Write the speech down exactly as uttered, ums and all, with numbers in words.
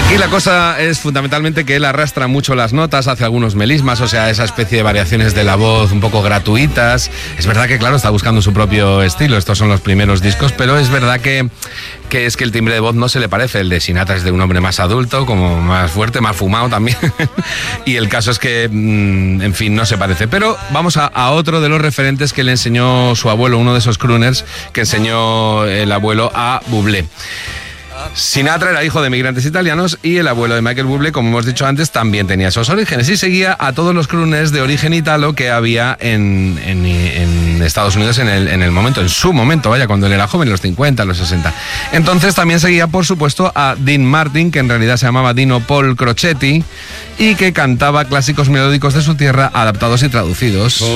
Aquí la cosa es fundamentalmente que él arrastra mucho las notas, hace algunos melismas, o sea, esa especie de variaciones de la voz un poco gratuitas. Es verdad que, claro, está buscando su propio estilo, estos son los primeros discos, pero es verdad que, que es que el timbre de voz no se le parece. El de Sinatra es de un hombre más adulto, como más fuerte, más fumado también. Y el caso es que, en fin, no se parece. Pero vamos a, a otro de los referentes que le enseñó su abuelo, uno de esos crooners que enseñó el abuelo a Bublé. Sinatra era hijo de migrantes italianos y el abuelo de Michael Bublé, como hemos dicho antes, también tenía esos orígenes y seguía a todos los crooners de origen italo que había en, en, en Estados Unidos en el, en el momento, en su momento, vaya, cuando él era joven, en los cincuenta, en los sesenta. Entonces también seguía, por supuesto, a Dean Martin, que en realidad se llamaba Dino Paul Crocetti y que cantaba clásicos melódicos de su tierra adaptados y traducidos.